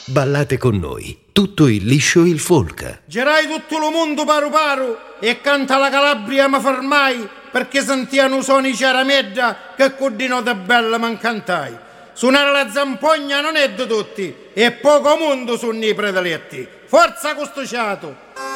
Ballate con noi, tutto il liscio il folk. Girai tutto il mondo paru paru e canta la Calabria ma fermai perché sentiano i suoni ciaramedda che cudino de bella mancantai. Suonare la zampogna non è di tutti e poco mondo sono i predaletti. Forza costociato!